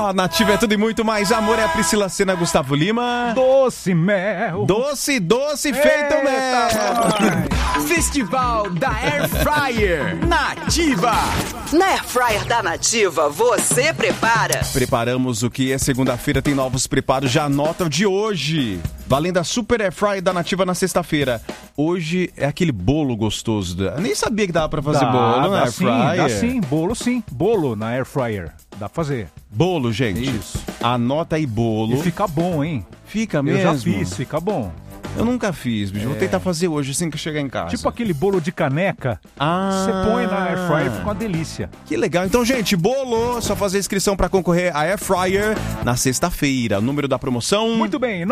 A Nativa é tudo e muito mais. Amor é a Priscila Sena, Gustavo Lima. Doce mel. Doce feito mel. Festival da Air Fryer Nativa. Na Air Fryer da Nativa, você prepara. Preparamos o que é segunda-feira, tem novos preparos. Já anota o de hoje. Valendo a Super Air Fryer da Nativa na sexta-feira. Hoje é aquele bolo gostoso. Eu nem sabia que dava pra fazer bolo na Air Fryer. Dá sim, bolo sim. Bolo na Air Fryer. Dá pra fazer. Bolo, gente. Isso. Anota aí bolo. E fica bom, hein? Fica mesmo? Eu já fiz, fica bom. Eu nunca fiz, bicho. Vou tentar fazer hoje assim que eu chegar em casa. Tipo aquele bolo de caneca. Você põe na Air Fryer, fica uma delícia. Que legal. Então, gente, bolo. Só fazer inscrição pra concorrer à Air Fryer na sexta-feira. O número da promoção... Muito bem.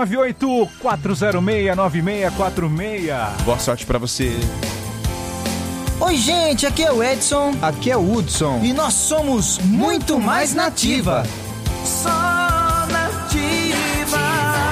9198-406-9646. Boa sorte pra você. Oi, gente, aqui é o Edson. Aqui é o Hudson. E nós somos muito mais Nativa. Só Nativa.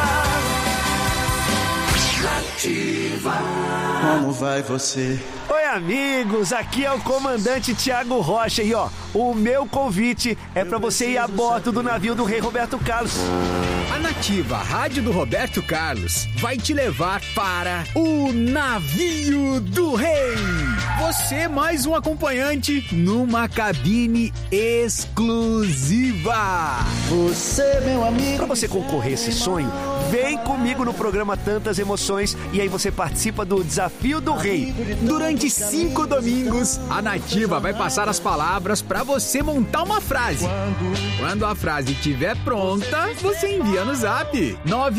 Nativa. Como vai você? Oi, amigos, aqui é o comandante Thiago Rocha e o meu convite é pra você ir a bordo do navio do Rei Roberto Carlos. A Nativa, a rádio do Roberto Carlos, vai te levar para o Navio do Rei. Você mais um acompanhante numa cabine exclusiva. Você, meu amigo. Pra você concorrer a esse sonho, vem comigo no programa Tantas Emoções e aí você participa do Desafio do Rei. Durante 5 domingos, a Nativa vai passar as palavras pra você montar uma frase. Quando a frase estiver pronta, você envia no zap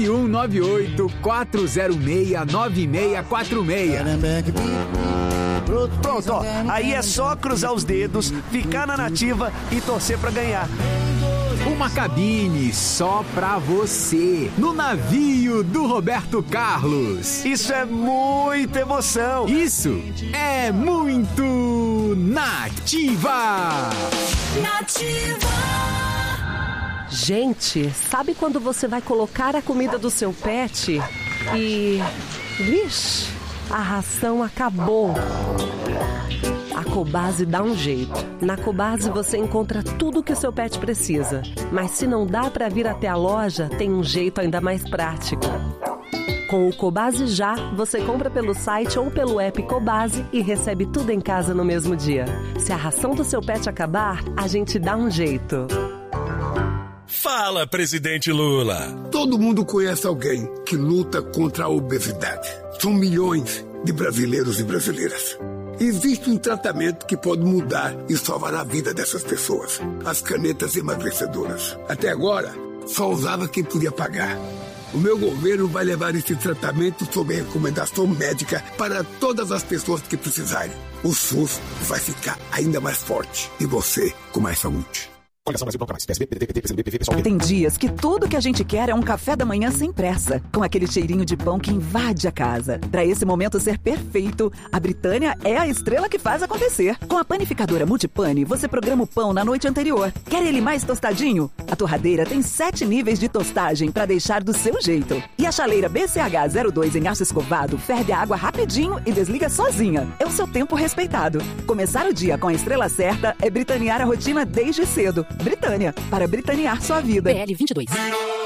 9198-406-9646. Pronto, aí é só cruzar os dedos, ficar na Nativa e torcer pra ganhar. Uma cabine só pra você, no navio do Roberto Carlos. Isso é muita emoção. Isso é muito Nativa. Nativa. Gente, sabe quando você vai colocar a comida do seu pet e... vixe, a ração acabou? A Cobase dá um jeito. Na Cobase você encontra tudo o que o seu pet precisa. Mas se não dá para vir até a loja, tem um jeito ainda mais prático. Com o Cobase Já, você compra pelo site ou pelo app Cobase e recebe tudo em casa no mesmo dia. Se a ração do seu pet acabar, a gente dá um jeito. Fala, presidente Lula! Todo mundo conhece alguém que luta contra a obesidade. São milhões de brasileiros e brasileiras. Existe um tratamento que pode mudar e salvar a vida dessas pessoas. As canetas emagrecedoras. Até agora, só usava quem podia pagar. O meu governo vai levar esse tratamento sob recomendação médica para todas as pessoas que precisarem. O SUS vai ficar ainda mais forte e você com mais saúde. Tem dias que tudo que a gente quer é um café da manhã sem pressa, com aquele cheirinho de pão que invade a casa. Para esse momento ser perfeito, a Britânia é a estrela que faz acontecer. Com a panificadora Multipane, você programa o pão na noite anterior. Quer ele mais tostadinho? A torradeira tem 7 níveis de tostagem para deixar do seu jeito. E a chaleira BCH02 em aço escovado ferve a água rapidinho e desliga sozinha. É o seu tempo respeitado. Começar o dia com a estrela certa é britanear a rotina desde cedo. Britânia, para britanear sua vida. BL 22.